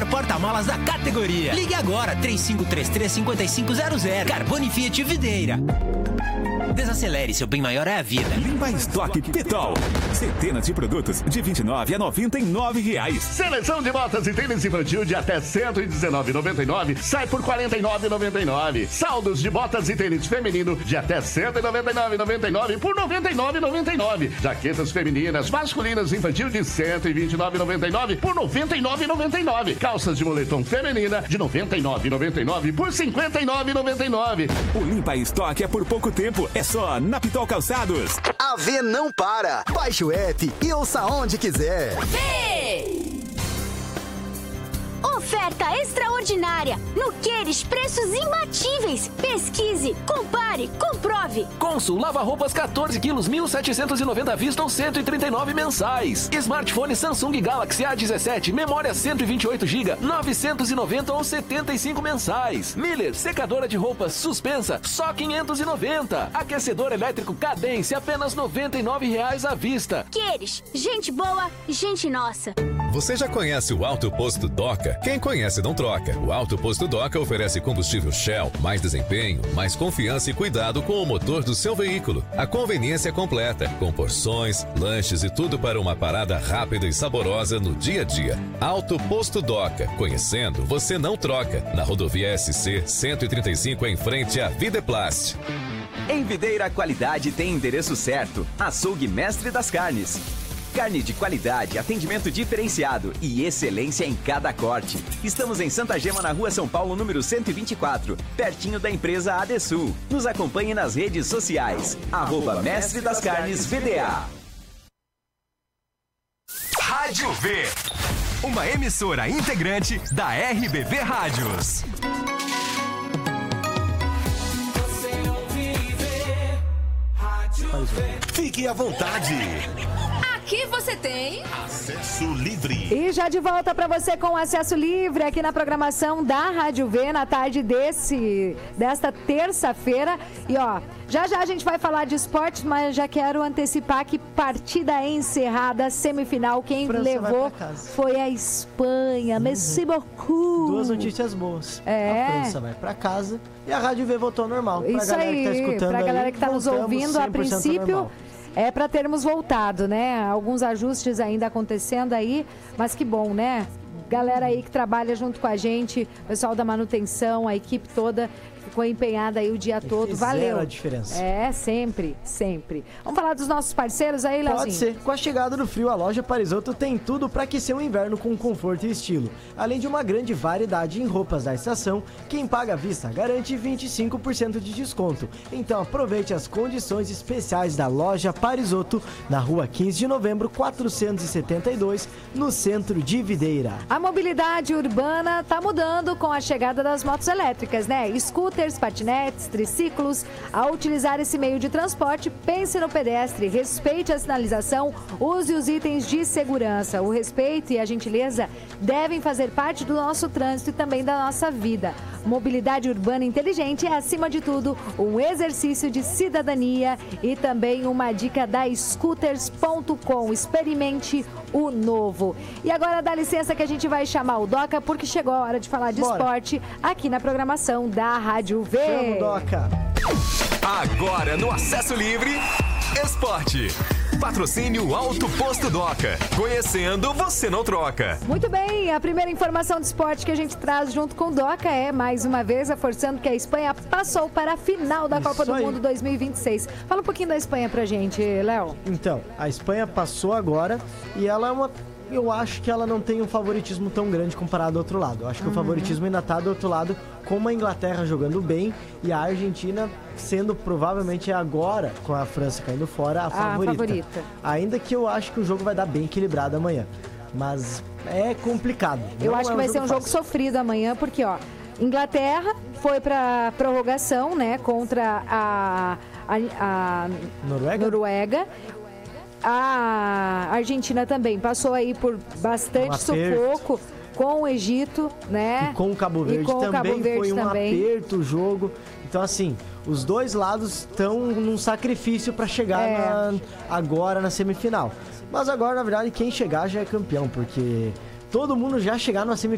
porta-malas da categoria. Ligue agora, 3533-5500. Carbone Fiat Videira. Desacelere, seu bem maior é a vida. Limpa Estoque Pitol. Centenas de produtos de R$29 a R$99. Seleção de botas e tênis infantil de até R$119,99 sai por R$49,99. Saldos de botas e tênis feminino de até R$199,99 por R$99,99. Jaquetas femininas, masculinas infantil de R$129,99 por R$99,99. Calças de moletom feminina de R$99,99 por R$59,99. O Limpa Estoque é por pouco tempo. É só na Pitol Calçados. A V não para. Baixe o app e ouça onde quiser. V! Oferta extraordinária. No Queires, preços imbatíveis. Pesquise, compare, comprove. Consul lava-roupas 14 quilos, 1.790 à vista ou 139 mensais. Smartphone Samsung Galaxy A17, memória 128 GB, 990 ou 75 mensais. Miller, secadora de roupas suspensa, só 590. Aquecedor elétrico Cadence, apenas R$99 à vista. Queires, gente boa, gente nossa. Você já conhece o Alto Posto Doca? Quem conhece não troca. O Alto Posto Doca oferece combustível Shell, mais desempenho, mais confiança e cuidado com o motor do seu veículo. A conveniência completa, com porções, lanches e tudo para uma parada rápida e saborosa no dia a dia. Alto Posto Doca. Conhecendo, você não troca. Na rodovia SC 135 em frente à Videplast. Em Videira, a qualidade tem endereço certo. Açougue Mestre das Carnes. Carne de qualidade, atendimento diferenciado e excelência em cada corte. Estamos em Santa Gema, na Rua São Paulo, número 124, pertinho da empresa Adesul. Nos acompanhe nas redes sociais. @Mestre das Carnes VDA. Rádio V, uma emissora integrante da RBV Rádios. Fique à vontade. Aqui você tem acesso livre. E já de volta para você com acesso livre aqui na programação da Rádio V na tarde desta terça-feira. E ó, já a gente vai falar de esportes, mas já quero antecipar que partida encerrada, semifinal, quem França levou foi a Espanha. Merci beaucoup. Duas notícias boas. É. A França vai para casa e a Rádio V voltou ao normal. Isso aí, pra galera que tá nos ouvindo, a princípio é para termos voltado, né? Alguns ajustes ainda acontecendo aí, mas que bom, né? Galera aí que trabalha junto com a gente, pessoal da manutenção, a equipe toda ficou empenhada aí o dia todo. Valeu. A diferença. É, sempre, sempre. Vamos falar dos nossos parceiros aí, Leozinho? Pode ser. Com a chegada do frio, a loja Parisotto tem tudo para aquecer o inverno com conforto e estilo. Além de uma grande variedade em roupas da estação, quem paga à vista garante 25% de desconto. Então aproveite as condições especiais da loja Parisotto, na rua 15 de novembro, 472, no centro de Videira. A mobilidade urbana tá mudando com a chegada das motos elétricas, né? Scooters, patinetes, triciclos. Ao utilizar esse meio de transporte, pense no pedestre, respeite a sinalização, use os itens de segurança. O respeito e a gentileza devem fazer parte do nosso trânsito e também da nossa vida. Mobilidade urbana inteligente é, acima de tudo, um exercício de cidadania e também uma dica da scooters.com. Experimente o novo. E agora dá licença que a gente vai chamar o Doca, porque chegou a hora de falar de esporte aqui na programação da Rádio V. Chama o Doca. Agora no Acesso Livre, esporte. Patrocínio Alto Posto Doca. Conhecendo, você não troca. Muito bem, a primeira informação de esporte que a gente traz junto com o Doca é, mais uma vez, reforçando que a Espanha passou para a final da Copa do Mundo 2026. Fala um pouquinho da Espanha pra gente, Léo. Então, a Espanha passou agora e ela é uma... Eu acho que ela não tem um favoritismo tão grande comparado ao outro lado. Eu acho que o favoritismo ainda está do outro lado, com a Inglaterra jogando bem e a Argentina sendo provavelmente agora, com a França caindo fora, a favorita. Ainda que eu acho que o jogo vai dar bem equilibrado amanhã. Mas é complicado. Eu acho que vai ser um jogo sofrido amanhã, porque, ó, Inglaterra foi para prorrogação, né, contra a Noruega. A Argentina também passou aí por bastante sufoco com o Egito, né? E com o Cabo Verde também foi um aperto o jogo. Então, assim, os dois lados estão num sacrifício para chegar agora na semifinal. Mas agora, na verdade, quem chegar já é campeão, porque todo mundo já chegar na semifinal